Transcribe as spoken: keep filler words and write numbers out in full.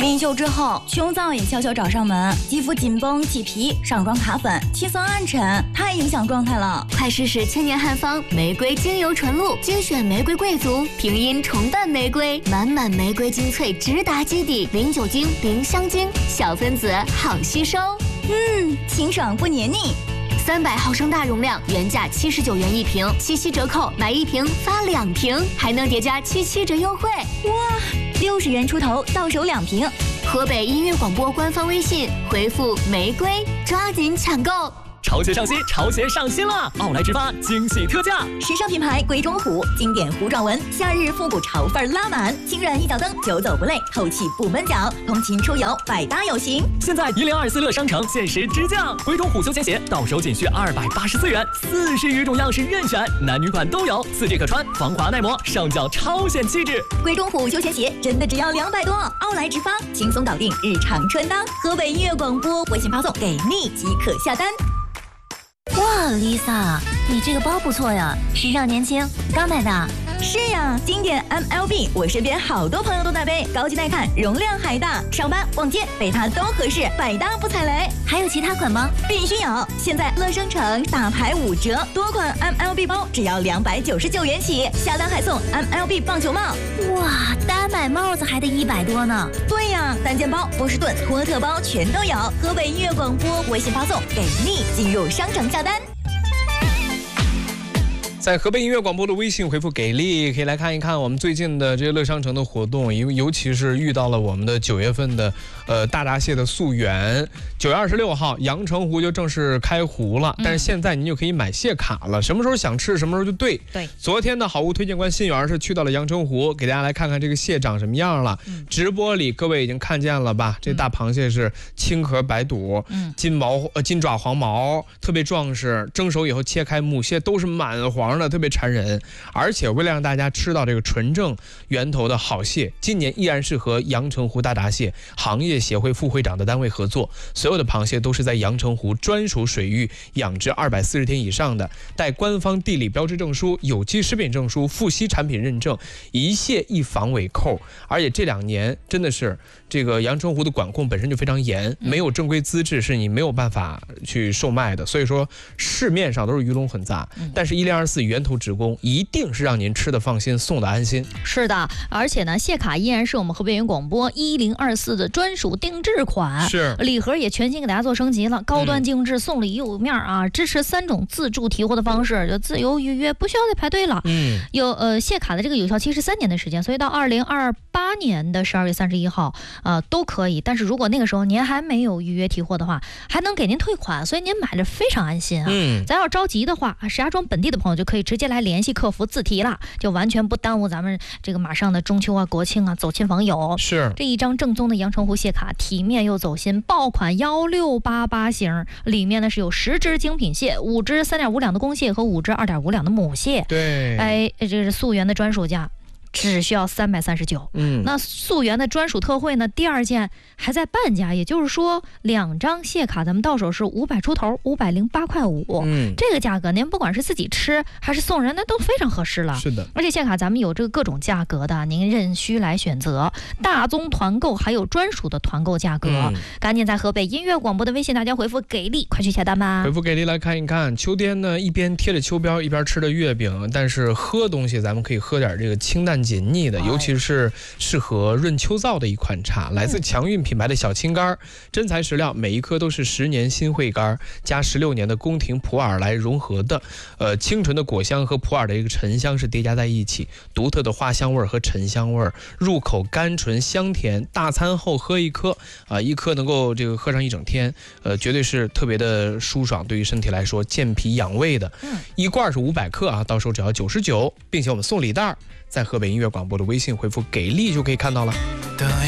领袖之后，胸燥也悄悄找上门，肌肤紧绷起皮，上妆卡粉，气色暗沉，太影响状态了。 快试试千年汉方玫瑰精油纯露，精选玫瑰贵族，平阴重淡玫瑰，满满玫瑰精粹直达基底，零酒精、零香精，小分子好吸收。 嗯，清爽不黏腻。 三百毫升大容量，原价七十九元一瓶，七夕折扣买一瓶发两瓶，还能叠加七七折优惠。 哇，六十元出头到手两瓶。 河北音乐广播官方微信回复玫瑰，抓紧抢购。 潮鞋上新，潮鞋上新了！奥莱直发惊喜特价， 时尚品牌鬼冢虎，经典糊状纹，夏日复古潮范拉满，轻软一脚蹬，久走不累，透气不闷脚，通勤出游百搭有型。 现在一零二四乐商城限时直降，鬼冢虎休闲鞋到手仅需二百八十四元，四十余种样式任选，男女款都有，四 G 可穿，防滑耐磨，上脚超显气质。 鬼冢虎休闲鞋真的只要两百多，奥莱直发轻松搞定日常穿搭。河北音乐广播微信发送给力即可下单。 哇 ，Lisa， 你这个包不错呀，时尚年轻，刚买的。 是呀，经典 M L B， 我身边好多朋友都在背，高级耐看，容量还大，上班逛街背它都合适，百搭不踩雷。 还有其他款吗？ 必须有！现在乐商城大牌五折，多款 M L B 包只要两百九十九元起，下单还送 M L B 棒球帽。 哇，单买帽子还得一百多呢。 对呀，单件包、波士顿、托特包全都有。河北音乐广播微信发送给力，进入商城下单。 在河北音乐广播的微信回复给力，可以来看一看我们最近的这些乐商城的活动，尤尤其是遇到了我们的九月份的呃大闸蟹的溯源。九月二十六号，阳澄湖就正式开湖了，但是现在您就可以买蟹卡了，什么时候想吃什么时候就对。 对， 昨天的好物推荐官新源是去到了阳澄湖，给大家来看看这个蟹长什么样了。嗯、直播里各位已经看见了吧？这大螃蟹是青壳白肚，嗯、金毛呃金爪黄毛，特别壮实，蒸熟以后切开，母蟹都是满黄的，特别馋人。而且为了让大家吃到这个纯正源头的好蟹，今年依然是和阳澄湖大闸蟹行业协会副会长的单位合作，所有的螃蟹都是在阳澄湖专属水域养殖二百四十天以上的，带官方地理标志证书、有机食品证书、富硒产品认证，一蟹一防伪扣。而且这两年真的是这个阳澄湖的管控本身就非常严，没有正规资质是你没有办法去售卖的，所以说市面上都是鱼龙混杂。但是一零二四源头直供一定是让您吃的放心，送的安心。 是的，而且呢，蟹卡依然是我们河北音乐广播一零二四的专属定制款， 是礼盒也全新给大家做升级了，高端精致，送礼有面啊，支持三种自助提货的方式，就自由预约，不需要再排队了。嗯，有呃蟹卡的这个有效期是三年的时间，所以到二零二八年的十二月三十一号，呃都可以。但是如果那个时候您还没有预约提货的话，还能给您退款，所以您买着非常安心啊。嗯，咱要着急的话，石家庄本地的朋友就可以直接来联系客服自提了，就完全不耽误咱们这个马上的中秋啊、国庆啊走亲访友。 是这一张正宗的阳澄湖蟹卡，体面又走心，爆款幺六八八型，里面呢是有十只精品蟹，五只三点五两的公蟹和五只二点五两的母蟹。 对， 哎，这是溯源的专属价。只需要三百三十九，嗯，那溯源的专属特惠呢？第二件还在半价，也就是说，两张蟹卡咱们到手是五百出头，五百零八块五，嗯，这个价格您不管是自己吃还是送人，那都非常合适了。 是的， 而且蟹卡咱们有这个各种价格的，您任需来选择，大宗团购还有专属的团购价格，嗯、赶紧在河北音乐广播的微信大家回复给力，快去下单吧！ 回复给力来看一看，秋天呢一边贴着秋膘一边吃着月饼，但是喝东西咱们可以喝点这个清淡紧腻的，尤其是适合润秋燥的一款茶，来自强韵品牌的小青柑，真材实料，每一颗都是十年新会柑加十六年的宫廷普洱来融合的，呃，清纯的果香和普洱的一个沉香是叠加在一起，独特的花香味和沉香味，入口甘醇香甜，大餐后喝一颗啊、呃，一颗能够这个喝上一整天，呃，绝对是特别的舒爽，对于身体来说健脾养胃的。嗯，一罐是五百克啊，到手只要九十九，并且我们送礼袋，在河北音乐广播的微信回复给力就可以看到了。